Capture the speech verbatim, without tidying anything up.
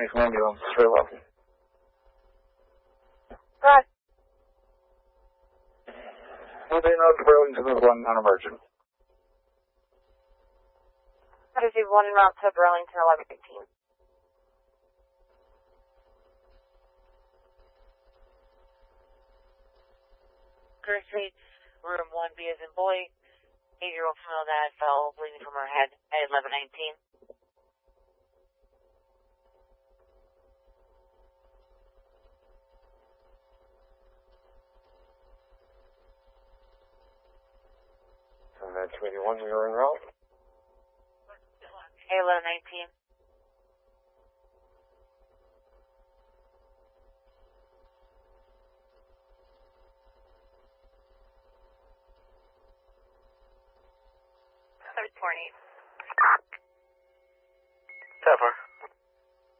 twenty from ambulance, three eleven. Right. Moving out to Burlington is one non-emergent. I received one en route to Burlington, eleven fifteen. Curse Street, room one B as in boy, eight-year-old female that fell bleeding from her head at eleven nineteen. Uh, two eighty-one, you're en route. Hey, eleven nineteen. Reporting. Sever.